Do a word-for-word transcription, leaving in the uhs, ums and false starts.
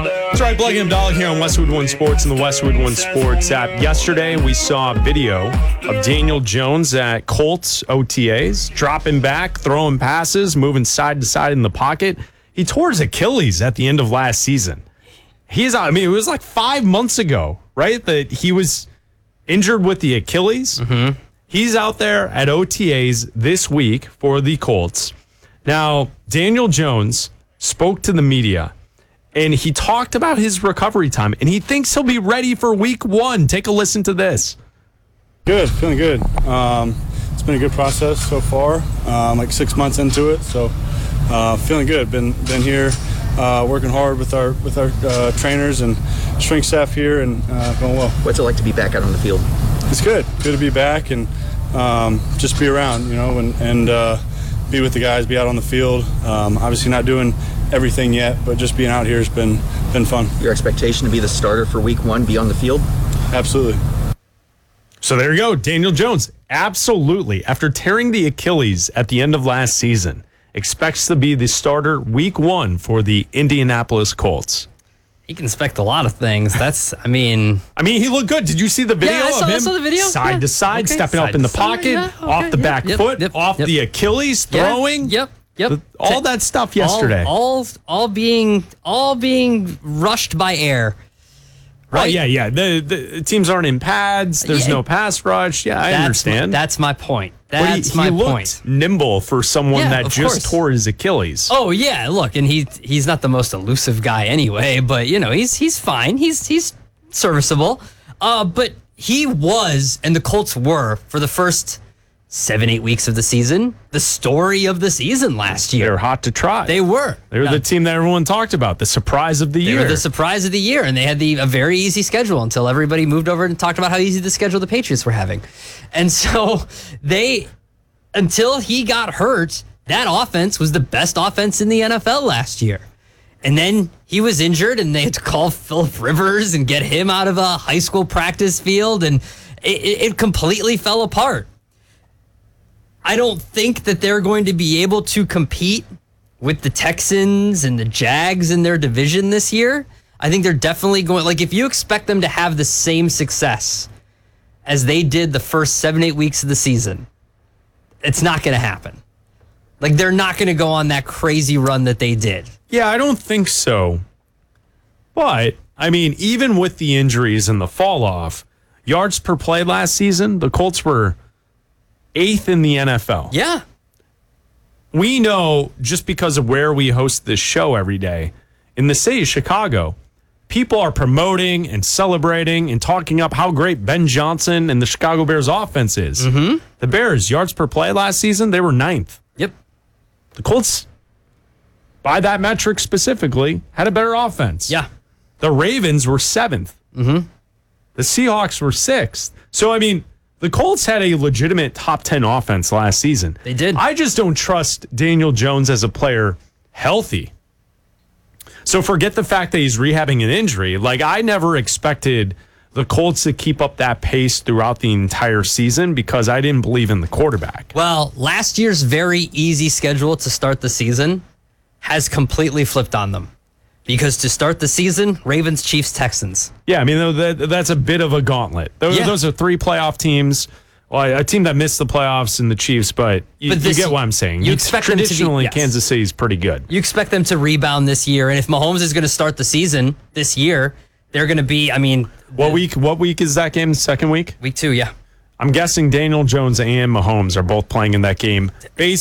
That's right, Blake and Abdallah here on Westwood One Sports and the Westwood One Sports app. Yesterday, we saw a video of Daniel Jones at Colts O T As, dropping back, throwing passes, moving side to side in the pocket. He tore his Achilles at the end of last season. He's, I mean, it was like five months ago, right, that he was injured with the Achilles. Mm-hmm. He's out there at O T As this week for the Colts. Now, Daniel Jones spoke to the media, and he talked about his recovery time, and he thinks he'll be ready for week one. Take a listen to this. Good, feeling good. Um, it's been a good process so far, um, like six months into it, so uh, feeling good. Been been here, uh, working hard with our with our uh, trainers and strength staff here, and uh, going well. What's it like to be back out on the field? It's good. Good to be back and um, just be around, you know, and and uh, be with the guys, be out on the field. Um, obviously not doing everything yet, but just being out here has been been fun. Your expectation to be the starter for week one, be on the field? Absolutely. So there you go, Daniel Jones. Absolutely. After tearing the Achilles at the end of last season, expects to be the starter week one for the Indianapolis Colts. He can expect a lot of things. That's, I mean... I mean, he looked good. Did you see the video yeah, I saw, of him? I saw the video. Side yeah. to side, okay. stepping side up in the side, pocket, yeah. okay. off the yep, back yep, foot, yep, off yep. the Achilles, throwing. Yeah, yep, yep. The, all that stuff yesterday. All, all, all being, all being rushed by air. Right? Right? Oh, yeah, yeah. The, the teams aren't in pads. There's Yeah. no pass rush. Yeah, I That's understand. My, that's my point. But That's he, my he looked point. nimble for someone Yeah, that of just course. tore his Achilles. Oh yeah, look, and he he's not the most elusive guy anyway, but you know he's he's fine. He's he's serviceable. Uh, but he was, and the Colts were for the first seven eight weeks of the season, the story of the season last year. They're hot to try. They were. They were Now, the team that everyone talked about, the surprise of the They year. were the surprise of the year, and they had the a very easy schedule until everybody moved over and talked about how easy the schedule the Patriots were having. And so they, until he got hurt, that offense was the best offense in the N F L last year. And then he was injured, and they had to call Phillip Rivers and get him out of a high school practice field, and it, it, it completely fell apart. I don't think that they're going to be able to compete with the Texans and the Jags in their division this year. I think they're definitely going, like, if you expect them to have the same success as they did the first seven, eight weeks of the season, it's not going to happen. Like, they're not going to go on that crazy run that they did. Yeah, I don't think so. But, I mean, even with the injuries and the fall off, yards per play last season, the Colts were eighth in the N F L. Yeah. We know, just because of where we host this show every day, in the city of Chicago, people are promoting and celebrating and talking up how great Ben Johnson and the Chicago Bears offense is. Mm-hmm. The Bears, yards per play last season, they were ninth. Yep. The Colts, by that metric specifically, had a better offense. Yeah. The Ravens were seventh. Mm-hmm. The Seahawks were sixth. So, I mean, the Colts had a legitimate top ten offense last season. They did. I just don't trust Daniel Jones as a player healthy. So forget the fact that he's rehabbing an injury. Like, I never expected the Colts to keep up that pace throughout the entire season because I didn't believe in the quarterback. Well, last year's very easy schedule to start the season has completely flipped on them. Because to start the season, Ravens, Chiefs, Texans. Yeah, I mean, that, that's a bit of a gauntlet. Those, Yeah. those are three playoff teams. Well, a team that missed the playoffs and the Chiefs, but you, But this- you get what I'm saying. you expect them to be- Traditionally, yes. Kansas City's pretty good. You expect them to rebound this year, and if Mahomes is going to start the season this year, they're going to be, I mean... What the- week What week is that game? Second week? Week two, yeah. I'm guessing Daniel Jones and Mahomes are both playing in that game.